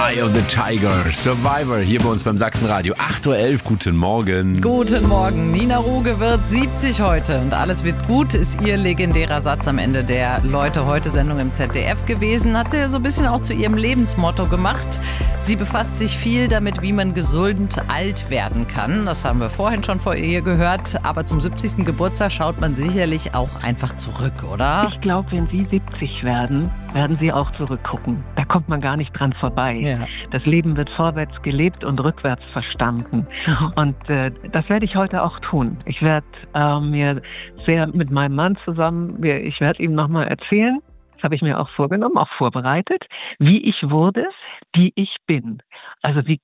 Eye of the Tiger, Survivor, hier bei uns beim Sachsenradio. 8.11 Uhr, guten Morgen. Guten Morgen. Nina Ruge wird 70 heute und alles wird gut, ist ihr legendärer Satz am Ende der Leute-Heute-Sendung im ZDF gewesen. Hat sie so ein bisschen auch zu ihrem Lebensmotto gemacht. Sie befasst sich viel damit, wie man gesund alt werden kann. Das haben wir vorhin schon vor ihr gehört. Aber zum 70. Geburtstag schaut man sicherlich auch einfach zurück, oder? Ich glaube, wenn Sie 70 werden, werden Sie auch zurückgucken. Da kommt man gar nicht dran vorbei. Ja. Das Leben wird vorwärts gelebt und rückwärts verstanden. Und das werde ich heute auch tun. Ich werde mir sehr mit meinem Mann zusammen, ich werde ihm nochmal erzählen, das habe ich mir auch vorgenommen, auch vorbereitet, wie ich wurde, die ich bin. Also wie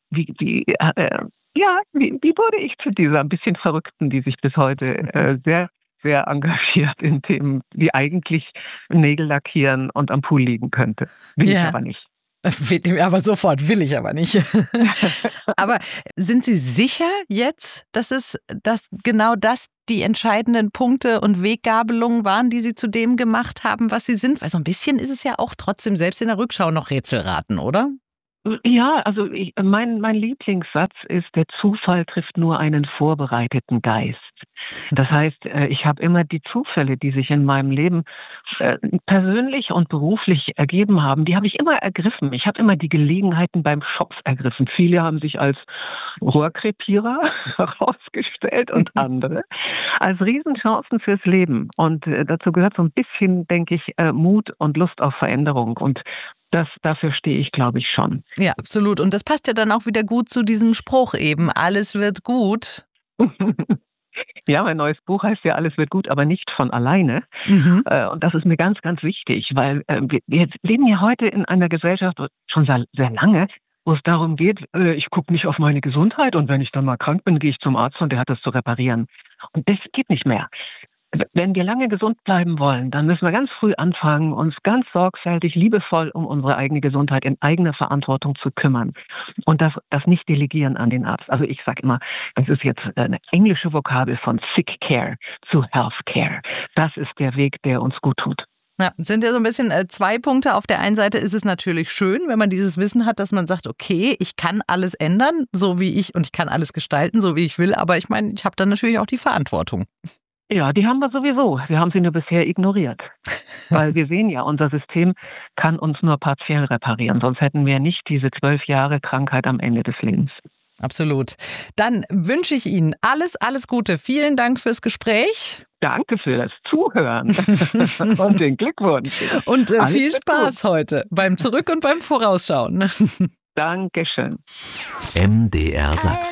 wurde ich zu dieser ein bisschen Verrückten, die sich bis heute sehr sehr engagiert in Themen, wie eigentlich Nägel lackieren und am Pool liegen könnte. Will ich aber nicht. Aber sofort, will ich aber nicht. Aber sind Sie sicher jetzt, dass genau das die entscheidenden Punkte und Weggabelungen waren, die Sie zu dem gemacht haben, was Sie sind? Weil so ein bisschen ist es ja auch trotzdem selbst in der Rückschau noch Rätselraten, oder? Ja, also mein Lieblingssatz ist, der Zufall trifft nur einen vorbereiteten Geist. Das heißt, ich habe immer die Zufälle, die sich in meinem Leben persönlich und beruflich ergeben haben, die habe ich immer ergriffen. Ich habe immer die Gelegenheiten beim Schopf ergriffen. Viele haben sich als Rohrkrepierer herausgestellt und andere als Riesenchancen fürs Leben. Und dazu gehört so ein bisschen, denke ich, Mut und Lust auf Veränderung. Und dafür stehe ich, glaube ich, schon. Ja, absolut. Und das passt ja dann auch wieder gut zu diesem Spruch eben, alles wird gut. Ja, mein neues Buch heißt ja, alles wird gut, aber nicht von alleine. Und das ist mir ganz, ganz wichtig, weil wir leben ja heute in einer Gesellschaft schon sehr, sehr lange, wo es darum geht, ich gucke nicht auf meine Gesundheit und wenn ich dann mal krank bin, gehe ich zum Arzt und der hat das zu reparieren. Und das geht nicht mehr. Wenn wir lange gesund bleiben wollen, dann müssen wir ganz früh anfangen, uns ganz sorgfältig, liebevoll um unsere eigene Gesundheit in eigener Verantwortung zu kümmern und das nicht delegieren an den Arzt. Also ich sage immer, das ist jetzt eine englische Vokabel von Sick Care zu Health Care. Das ist der Weg, der uns gut tut. Ja, sind ja so ein bisschen zwei Punkte. Auf der einen Seite ist es natürlich schön, wenn man dieses Wissen hat, dass man sagt, okay, ich kann alles ändern, so wie ich, und ich kann alles gestalten, so wie ich will. Aber ich meine, ich habe dann natürlich auch die Verantwortung. Ja, die haben wir sowieso. Wir haben sie nur bisher ignoriert. Weil wir sehen ja, unser System kann uns nur partiell reparieren. Sonst hätten wir nicht diese 12 Jahre Krankheit am Ende des Lebens. Absolut. Dann wünsche ich Ihnen alles Gute. Vielen Dank fürs Gespräch. Danke für das Zuhören und den Glückwunsch. Und viel Spaß heute beim Zurück- und beim Vorausschauen. Dankeschön. MDR Sachsen.